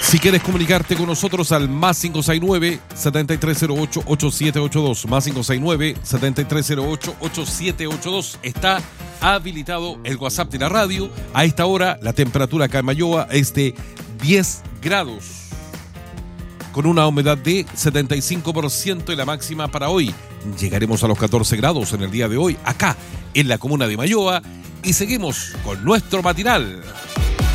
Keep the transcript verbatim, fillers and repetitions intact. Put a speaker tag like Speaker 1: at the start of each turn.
Speaker 1: Si quieres comunicarte con nosotros al más cinco seis nueve, siete tres cero ocho, ocho siete ocho dos, más cinco seis nueve, siete tres cero ocho, ocho siete ocho dos, está habilitado el WhatsApp de la radio. A esta hora la temperatura acá en Mayoa es de diez grados, con una humedad de setenta y cinco por ciento y la máxima para hoy. Llegaremos a los catorce grados en el día de hoy, acá en la comuna de Mayoa, y seguimos con nuestro matinal.